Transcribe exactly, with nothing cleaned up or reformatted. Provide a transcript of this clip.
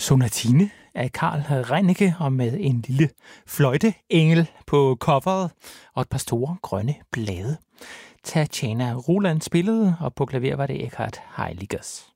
Sonatine af Carl Reinicke og med en lille fløjteengel på coveret og et par store grønne blade. Tatjana Roland spillede, og på klaver var det Eckhard Heiligers.